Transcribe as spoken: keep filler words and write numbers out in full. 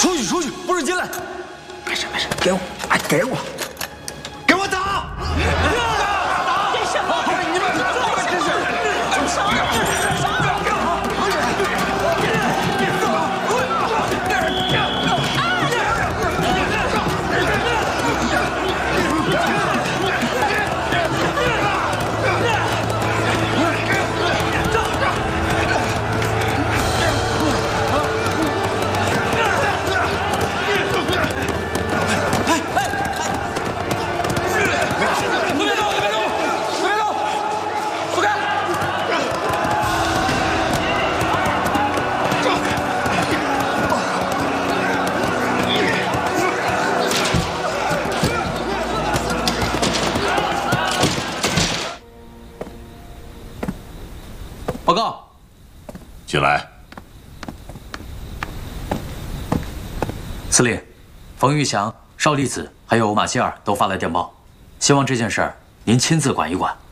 出去出去，不准进来！ 没事没事，给我，哎，给我，给我打！ 干什么？ 你们这是住手！住手！ 报告， 进来。 司令，冯玉祥、邵力子还有马歇尔都发来电报，希望这件事儿您亲自管一管。